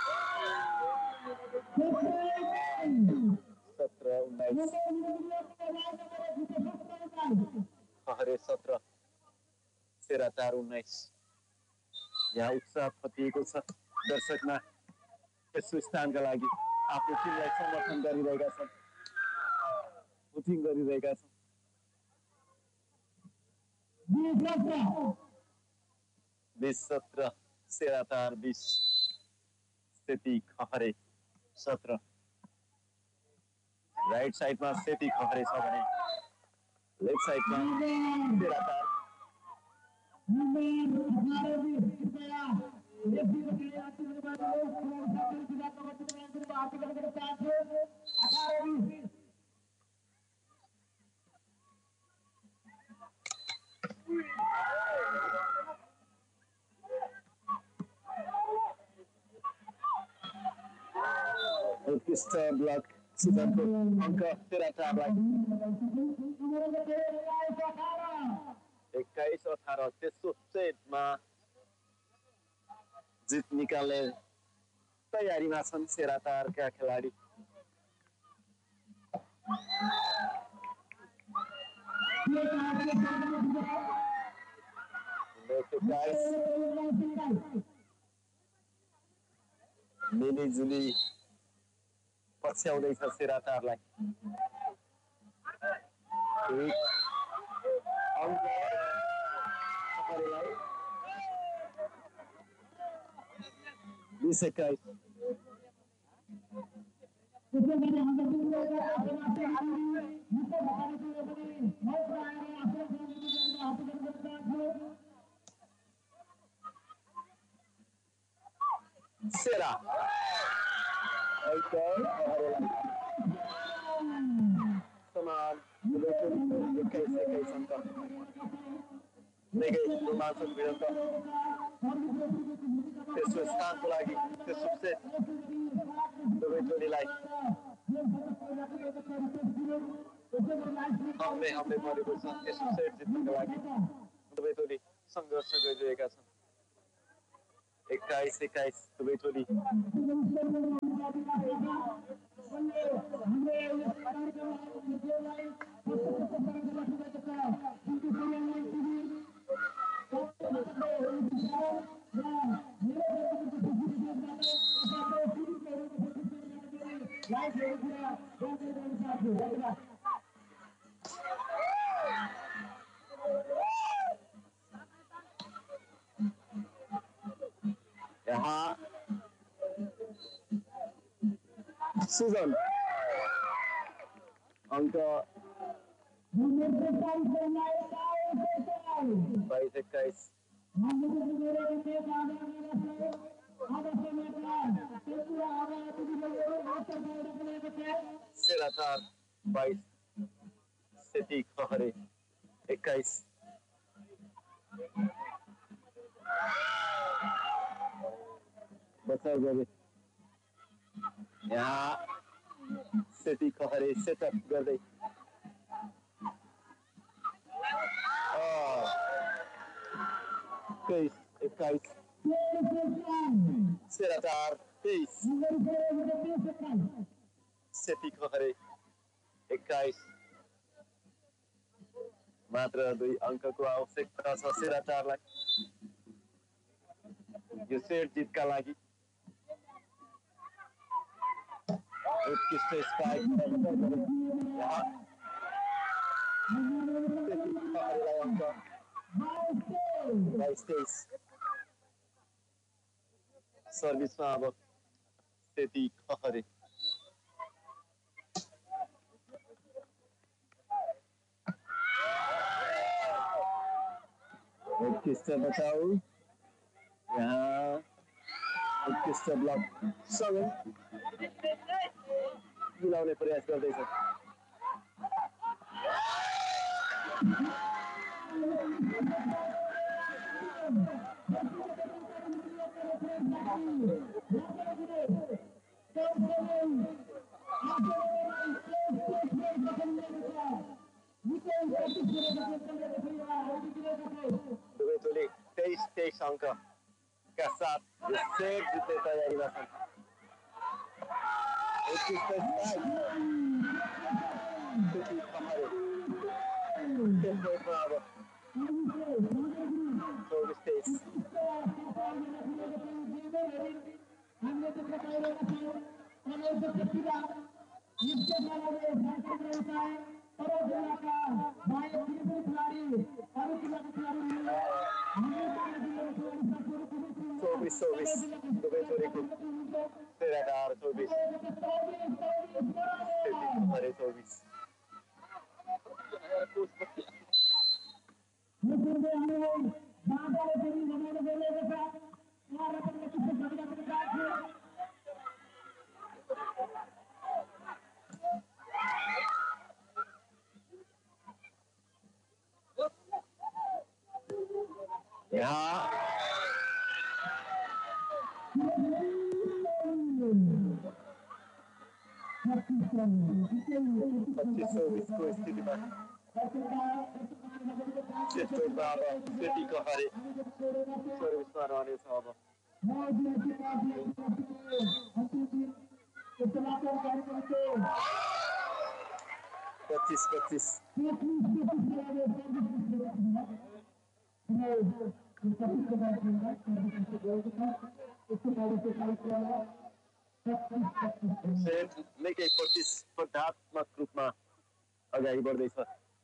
17-19 खहरे 17 सेराटार 19 यहाँ उत्साह थपिएको छ दर्शकमा तेस्रो स्थानका लागि आफ्नो टिमलाई समर्थन गरिरहेका छन् भोटिङ गरिरहेका छन् 20-17 सेराटार 20 सेती खहरे 17 राइट साइडमा सेती खहरे छ भने लेफ्ट साइडमा सेराटार उत्कृष्ट ब्लक सिजनको अङ्क सेराटारलाई 21-18 तेस्रो सेटमा जित निकाल्ने तयारीमा छन् सेराटारका खेलाडी मिलिजुली पछ्याउँदैछ सेराटारलाई खहरेलाई 20-21 सेरा समान 21-21 अङ्क निकै रोमाञ्चक भिडन्त तेस्रो स्थानको लागि तेस्रो सेट दुवै टोलीलाई हम्मे परेको छ तेस्रो सेट जित्नको लागि दुवै टोली सङ्घर्ष गरिरहेका छन् 21-21 दुवै टोली यहाँ सुजन अङ्क 22-21 सेराटार 22 सेती खहरे 21 बचाउ गरे यहाँ सेती खहरे सेटअप गर्दै 21 सेराटार 23 सेती खहरे 21 मात्र 2 अङ्कको आवश्यकता छ सेराटारलाई यो सेट जितका लागि उत्कृष्ट स्पाइक सर्भिसमा अब सेती खहरे उत्कृष्ट बचाउ यहाँ उत्कृष्ट ब्लक सँगै मिलाउने प्रयास गर्दैछ दुवै टोली 23-23 अङ्कका साथ यो सेट जित्ने तयारीमा छन् यहाँ 25-26 को स्थितिमा सेटोमा अब सेटीको हरे सर्भिसमा रहनेछ अब 25-25 सेट निकै प्रतिस्पर्धात्मक रूपमा अगाडि बढ्दैछ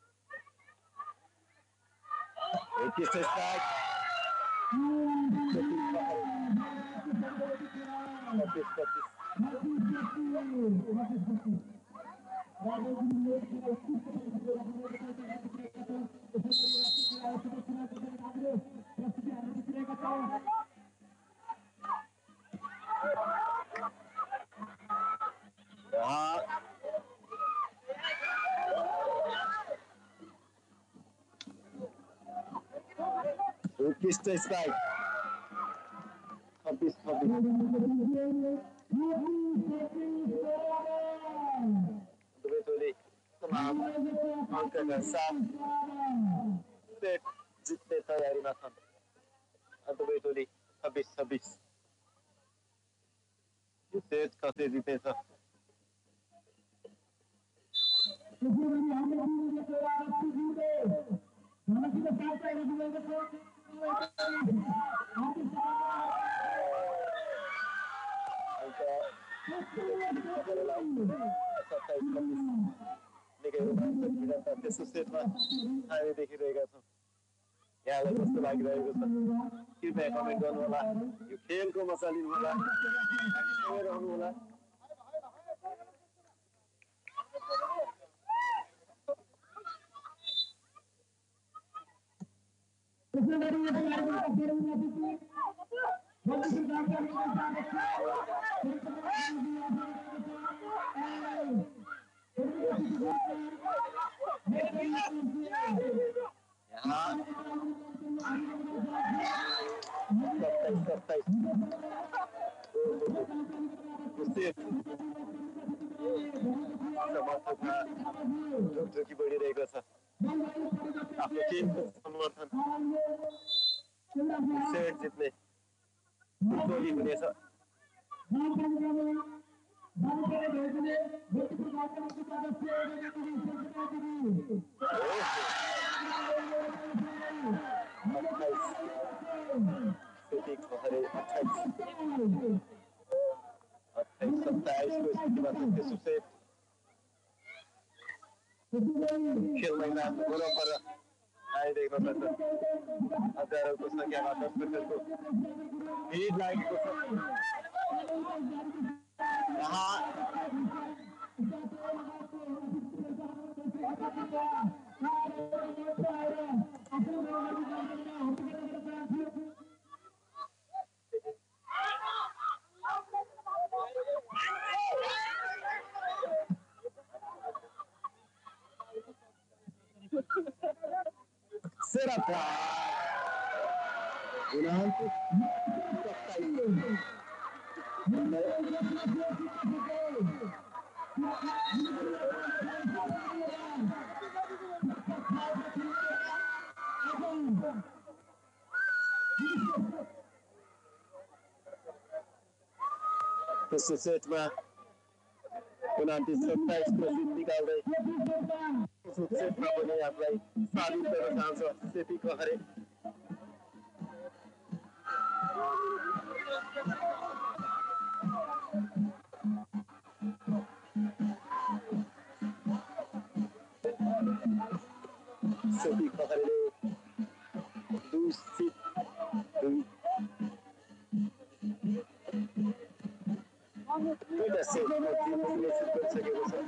Mr. Spike. Habis. Betul-betul तमाम अंकका साथ सेट जित्ने तयारीमा छन् बेतुली 26-26 यो सेट कतै जितेछ त्यसो सेटमा हामी देखिरहेका छौँ यहाँलाई कस्तो लागिरहेको छ कृपया कमेन्ट गर्नुहोला यो खेलको मजा लिनुहोला सँगै रहनुहोला जोकी बढिरहेको छ आफ्नो टिमको समर्थन सेट जित्ने टोली हुनेछ खेल मैदान वरपर आइरहेको छ हजारौंको संख्यामा दर्शकहरूको भिड लागेको छ Será This is it, man. 29-27 को जित निकाल्दै सेटमा पनि आफूलाई साबित गर्न चाहन्छ सेती खहरे। सेती खहरेले 2 सिट दुईटा सेटमा जित गरिसकेको छ।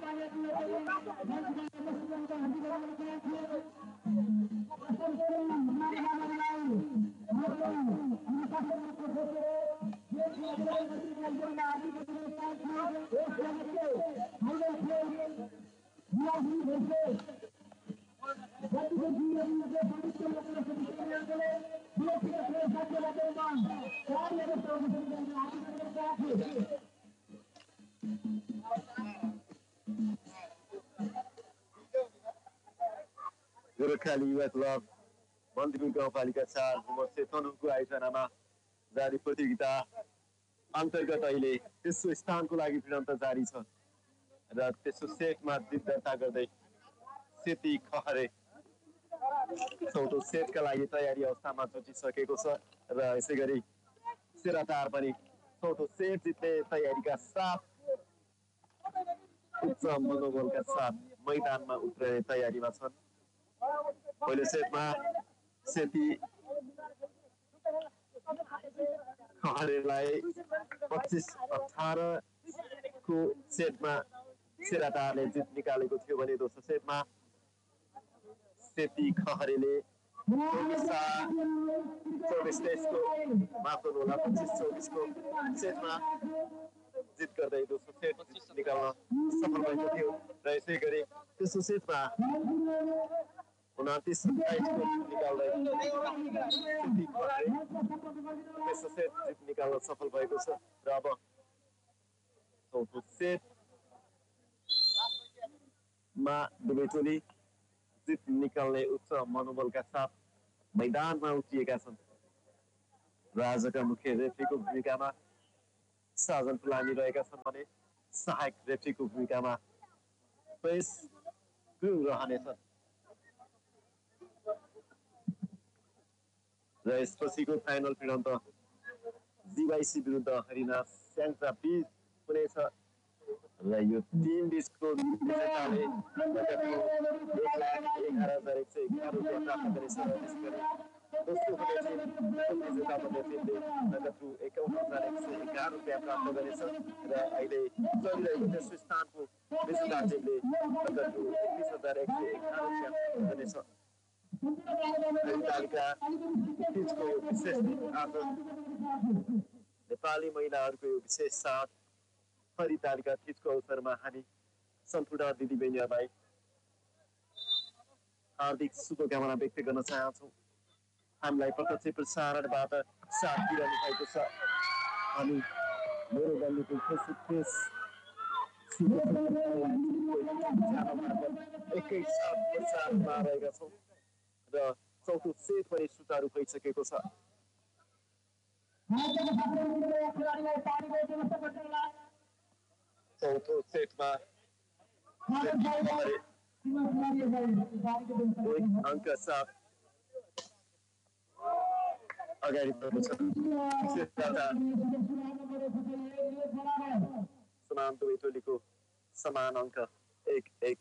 गोरखाली युवा क्लब मन्दिरपुर गाउँपालिका 4 हुमसे तनहुको आयोजनामा जारी प्रतियोगिता अन्तर्गत अहिले तेस्रो स्थानको लागि भिडन्त जारी छ र तेस्रो सेटमा जित दर्ता गर्दै सेती खहरे चौथो सेटका लागि तयारी अवस्थामा जुटिसकेको छ र यसै गरी सेराटार पनि चौथो सेट जित्ने तयारीका साथ उच्च मनोबलका साथ मैदानमा उत्रने तयारीमा छन्। पहिलो सेटमा सेती खहरेलाई 25-18 को सेटमा सेराटारले जित निकालेको थियो भने दोस्रो सेटमा सेती खहरेले 24-23 को माफ गर्नुहोला 25-24 को सेटमा जित गर्दै दोस्रो सेट निकाल्न सफल भएको थियो र यसै गरी तेस्रो सेटमा 29-27 को निकाल्दै सेती खहरे तेस्रो सेट जित निकाल्न सफल भएको छ र अब चौथो सेटमा दुवै टोली जित निकाल्ने उच्च मनोबलका साथ मैदानमा उत्रिएका छन् र आजका मुख्य रेफ्रीको भूमिकामा साजन फुलानी रहेका छन् भने सहायक रेफ्रीको भूमिकामा पेस गुरुङ रहनेछन् र यसपछिको फाइनल भिडन्त जीवाइसी विरुद्ध हरिनाथ स्याङ्जा बीच हुनेछ र यो टिम बिचको विजेताले 1,11,111 रुपियाँ प्राप्त गरेछ र त्यसगरी दोस्रो हुने टिम विजेता बन्ने टिमले नगद रु 51,111 रुपियाँ प्राप्त गरेछ र अहिले चलिरहेको तेस्रो स्थानको विजेता टिमले नगद रु 21,111 रुपियाँ प्राप्त गर्नेछ। तालिका पिचको यो विशेष दिन आज नेपाली महिलाहरूको यो विशेष साथ तालिका थिचको अवसरमा हामी सम्पूर्ण दिदीबहिनीहरूलाई हार्दिक शुभकामना व्यक्त गर्न चाहन्छौँ। हामीलाई प्रत्यक्ष प्रसारणबाट साथ दिइरहनु भएको छ। हामी मेरो बन्धुको फेसबुक पेज एकैसाथ प्रसारणमा रहेका छौँ र चौथो सेट पनि सुचारू भइसकेको छ। चौथो सेटमा अङ्क साथ अगाडि बढ्नु छ। समान दुवै टोलीको समान अङ्क 1-1।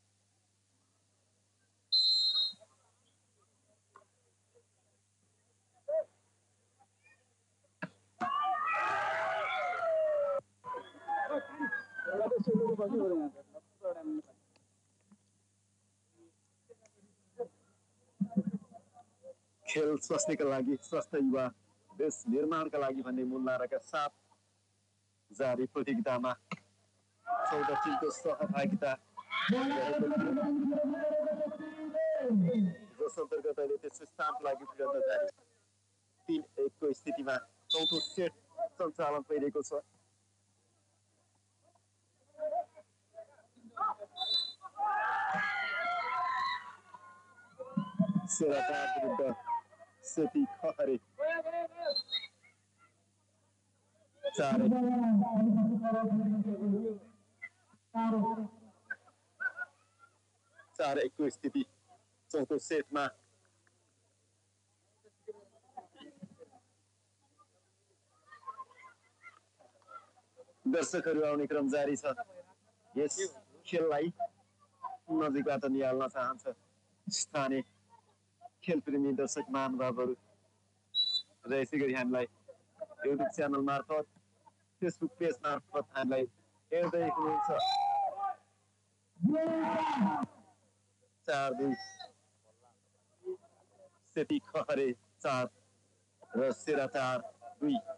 खेल स्वास्थ्यका लागि स्वस्थ युवा देश निर्माणका लागि भन्ने मूल नाराका साथ जारी प्रतियोगितामा 14 टिमको सहभागिता जस अन्तर्गत अहिले तेस्रो स्थानको लागि भिडन्त जारी 3-1 को स्थितिमा चौथो सेट सञ्चालन भइरहेको छ। सेराटार विरुद्ध सेती खहरे 4-1। 4-1 को स्थिति चौथो सेटमा दर्शकहरू आउने क्रम जारी छ यस खेललाई नजिकबाट निहाल्न चाहन्छ स्थानीय खेलप्रेमी दर्शक महानुभावहरू र यसै गरी हामीलाई युट्युब च्यानल मार्फत फेसबुक पेज मार्फत हामीलाई हेर्दै हुनुहुन्छ 4-2 सेती खहरे 4 र सेरा 4-2